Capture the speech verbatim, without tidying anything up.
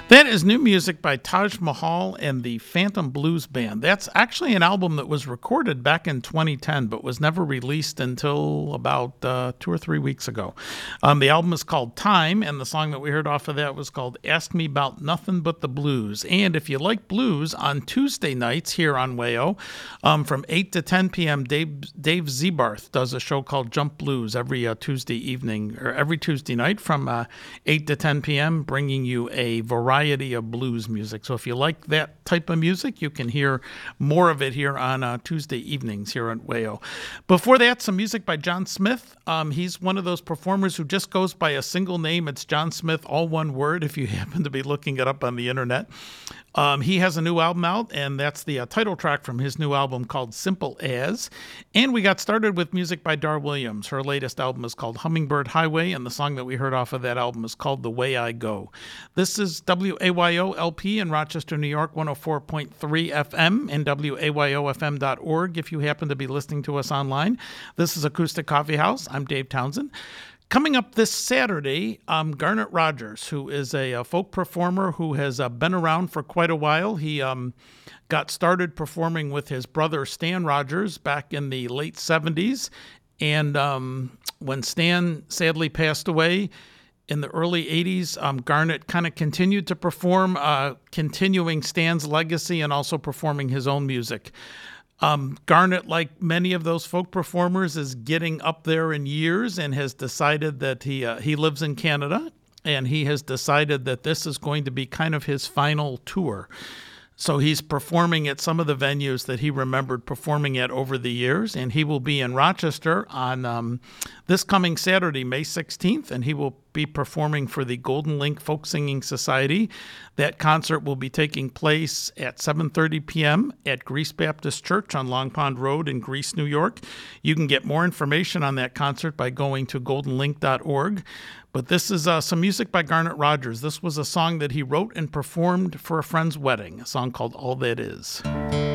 That is new music by Taj Mahal and the Phantom Blues Band. That's actually an album that was recorded back in twenty ten, but was never released until about uh, two or three weeks ago. Um, the album is called Time, and the song that we heard off of that was called Ask Me About Nothing But the Blues. And if you like blues, on Tuesday nights here on Wayo, um, from eight to ten p.m., Dave, Dave Zebarth does a show called Jump Blues every uh, Tuesday evening, or every Tuesday night from uh, eight to ten p.m., bringing you a variety of blues music. So if you like that type of music, you can hear more of it here on uh, Tuesday evenings here at Wayo. Before that, some music by John Smith. Um, he's one of those performers who just goes by a single name. It's John Smith, all one word, if you happen to be looking it up on the internet. Um, he has a new album out, and that's the uh, title track from his new album called Simple As. And we got started with music by Dar Williams. Her latest album is called Hummingbird Highway, and the song that we heard off of that album is called The Way I Go. This is W A Y O L P in Rochester, New York, one oh four point three F M, and W A Y O F M dot org if you happen to be listening to us online. This is Acoustic Coffee House. I'm Dave Townsend. Coming up this Saturday, um, Garnet Rogers, who is a, a folk performer who has uh, been around for quite a while. He um, got started performing with his brother Stan Rogers back in the late seventies. And um, when Stan sadly passed away in the early eighties, um, Garnet kind of continued to perform, uh, continuing Stan's legacy and also performing his own music. Um, Garnet, like many of those folk performers, is getting up there in years and has decided that he uh, he lives in Canada, and he has decided that this is going to be kind of his final tour. So he's performing at some of the venues that he remembered performing at over the years, and he will be in Rochester on um, this coming Saturday, May sixteenth, and he will be performing for the Golden Link Folk Singing Society. That concert will be taking place at seven thirty p.m. at Greece Baptist Church on Long Pond Road in Greece, New York. You can get more information on that concert by going to golden link dot org. But this is uh, some music by Garnet Rogers. This was a song that he wrote and performed for a friend's wedding, a song called All That Is.